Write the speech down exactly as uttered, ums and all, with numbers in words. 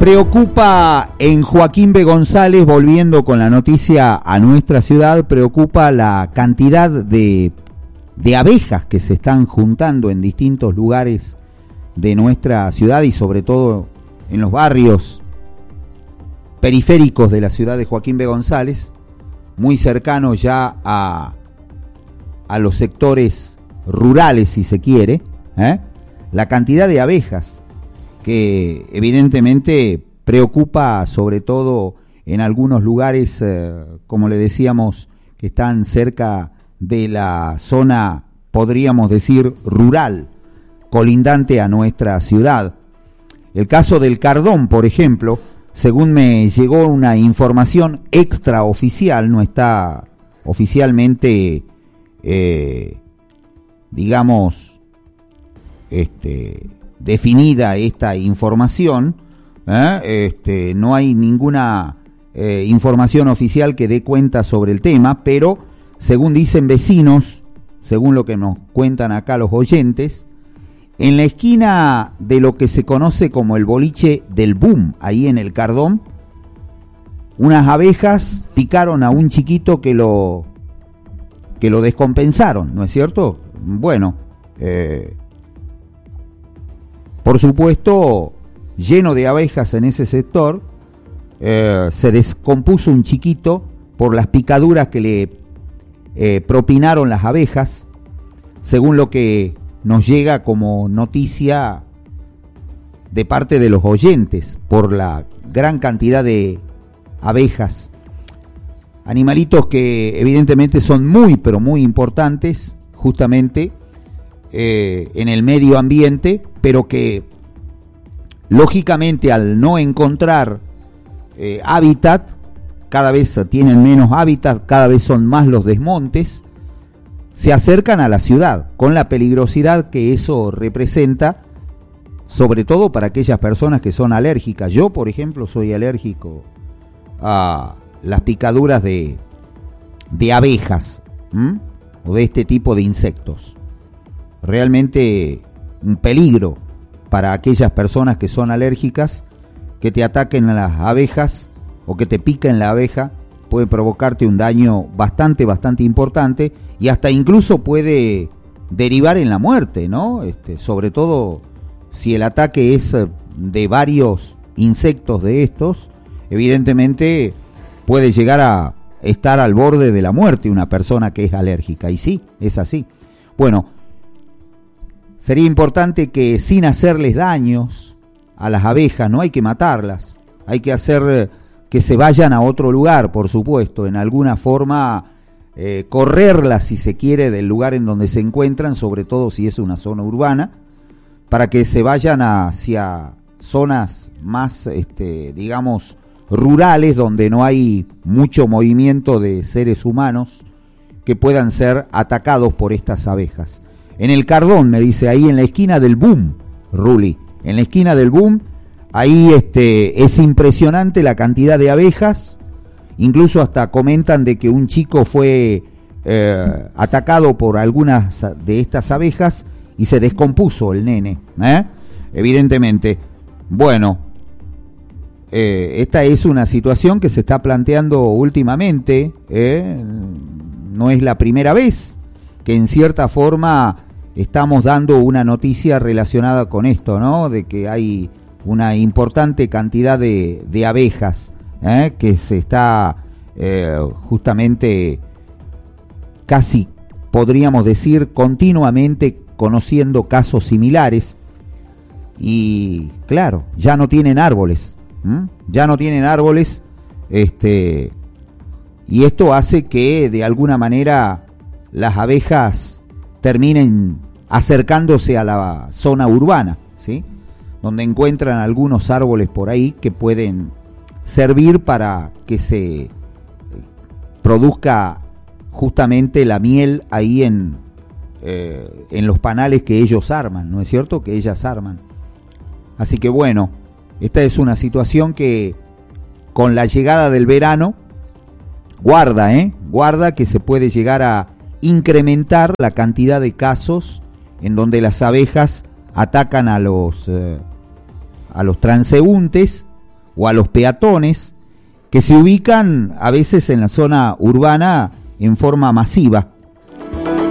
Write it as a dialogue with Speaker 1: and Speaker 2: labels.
Speaker 1: Preocupa en Joaquín B. González, volviendo con la noticia a nuestra ciudad, preocupa la cantidad de, de abejas que se están juntando en distintos lugares de nuestra ciudad y sobre todo en los barrios periféricos de la ciudad de Joaquín B. González, muy cercano ya a, a los sectores rurales, si se quiere, ¿eh? La cantidad de abejas que evidentemente preocupa sobre todo en algunos lugares, eh, como le decíamos, que están cerca de la zona, podríamos decir, rural, colindante a nuestra ciudad. El caso del cardón, por ejemplo, según me llegó una información extraoficial, no está oficialmente, eh, digamos, este... definida esta información, ¿eh? este, no hay ninguna eh, información oficial que dé cuenta sobre el tema, pero según dicen vecinos, según lo que nos cuentan acá los oyentes, en la esquina de lo que se conoce como el boliche del Boom, ahí en el Cardón, unas abejas picaron a un chiquito que lo que lo descompensaron, ¿no es cierto? Bueno, eh, por supuesto, lleno de abejas en ese sector, eh, se descompuso un chiquito por las picaduras que le eh, propinaron las abejas, según lo que nos llega como noticia de parte de los oyentes, por la gran cantidad de abejas. Animalitos que evidentemente son muy, pero muy importantes, justamente, Eh, en el medio ambiente, pero que lógicamente al no encontrar eh, hábitat, cada vez tienen menos hábitat, cada vez son más los desmontes, se acercan a la ciudad con la peligrosidad que eso representa, sobre todo para aquellas personas que son alérgicas. Yo, por ejemplo, soy alérgico a las picaduras de, de abejas, ¿m? o de este tipo de insectos. Realmente un peligro para aquellas personas que son alérgicas, que te ataquen a las abejas o que te piquen la abeja, puede provocarte un daño bastante, bastante importante y hasta incluso puede derivar en la muerte, ¿no? Este, sobre todo si el ataque es de varios insectos de estos, evidentemente puede llegar a estar al borde de la muerte una persona que es alérgica, y sí, es así. Bueno, sería importante que sin hacerles daños a las abejas, no hay que matarlas, hay que hacer que se vayan a otro lugar, por supuesto, en alguna forma eh, correrlas, si se quiere, del lugar en donde se encuentran, sobre todo si es una zona urbana, para que se vayan hacia zonas más, este, digamos, rurales, donde no hay mucho movimiento de seres humanos que puedan ser atacados por estas abejas. En el Cardón, me dice, ahí en la esquina del Boom, Ruli, en la esquina del Boom, ahí este, es impresionante la cantidad de abejas, incluso hasta comentan de que un chico fue eh, atacado por algunas de estas abejas y se descompuso el nene, ¿eh? Evidentemente. Bueno, eh, esta es una situación que se está planteando últimamente, ¿eh? No es la primera vez que en cierta forma estamos dando una noticia relacionada con esto, ¿no? De que hay una importante cantidad de, de abejas, ¿eh? que se está eh, justamente, casi podríamos decir, continuamente conociendo casos similares. Y claro, ya no tienen árboles, ¿m? ya no tienen árboles, este, y esto hace que de alguna manera las abejas terminen acercándose a la zona urbana, ¿sí? Donde encuentran algunos árboles por ahí que pueden servir para que se produzca justamente la miel ahí en, eh, en los panales que ellos arman, ¿no es cierto? Que ellas arman. Así que bueno, esta es una situación que con la llegada del verano, guarda, ¿eh? Guarda que se puede llegar a incrementar la cantidad de casos en donde las abejas atacan a los eh, a los transeúntes o a los peatones que se ubican a veces en la zona urbana en forma masiva.